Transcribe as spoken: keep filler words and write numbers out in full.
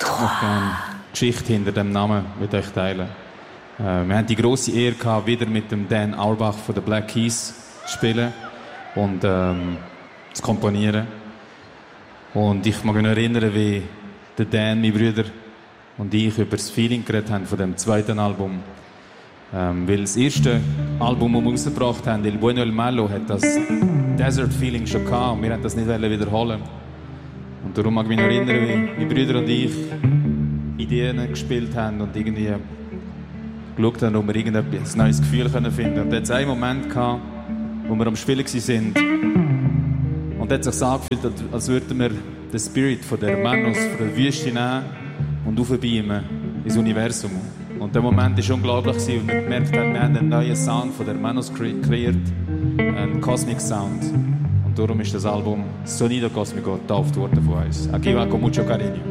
noch gerne die Geschichte hinter dem Namen mit euch teilen. Äh, wir hatten die grosse Ehre gehabt, wieder mit dem Dan Auerbach von den Black Keys zu spielen und ähm, zu komponieren. Und ich mag mich noch erinnern, wie der Dan, mein Bruder und ich über das Feeling geredet haben von dem zweiten Album. Ähm, weil das erste Album, das wir rausgebracht haben, El Bueno El Malo, hat das Desert Feeling schon gehabt und wir wollten das nicht wiederholen. Und darum mag ich mich noch erinnern, wie meine Brüder und ich Ideen gespielt haben und irgendwie geschaut haben, ob wir irgendein neues Gefühl finden können. Und da hat es einen Moment gehabt, wo wir am Spielen waren. Und da hat es sich so angefühlt, als würden wir den Spirit von der Manos, von der Wüste nehmen und aufbeamen ins Universum. Und der Moment war unglaublich, und wir gemerkt haben, wir haben einen neuen Sound von der Manos kre- kreiert, einen Cosmic Sound. Und darum ist das Album Sonido Cósmico getauft worden von uns. Aquí va con mucho cariño.